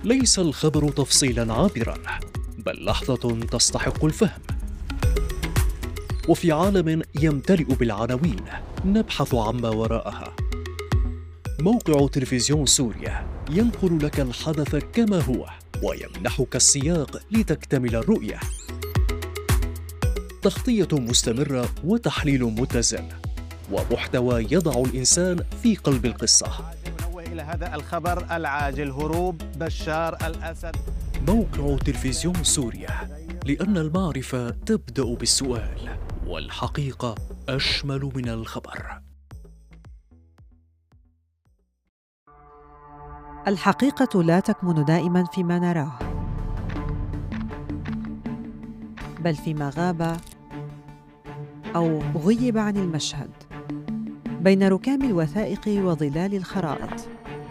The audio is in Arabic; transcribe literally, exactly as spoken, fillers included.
ليس الخبر تفصيلا عابرا، بل لحظة تستحق الفهم. وفي عالم يمتلئ بالعناوين نبحث عما وراءها. موقع تلفزيون سوريا ينقل لك الحدث كما هو ويمنحك السياق لتكتمل الرؤية. تغطية مستمرة وتحليل متزن ومحتوى يضع الإنسان في قلب القصة. إلى هذا الخبر العاجل: هروب بشار الأسد. موقع تلفزيون سوريا، لأن المعرفة تبدأ بالسؤال، والحقيقة أشمل من الخبر. الحقيقة لا تكمن دائماً فيما نراه، بل فيما غاب أو غيب عن المشهد، بين ركام الوثائق وظلال الخرائط.